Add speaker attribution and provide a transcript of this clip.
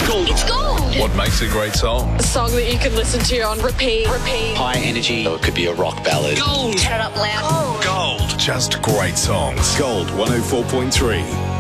Speaker 1: gold.
Speaker 2: It's gold.
Speaker 3: What makes a great song?
Speaker 4: A song that you can listen to on repeat.
Speaker 1: High energy. Or it could be a rock ballad.
Speaker 2: Gold. Turn it up loud.
Speaker 3: Gold. Just great songs.
Speaker 5: Gold 104.3.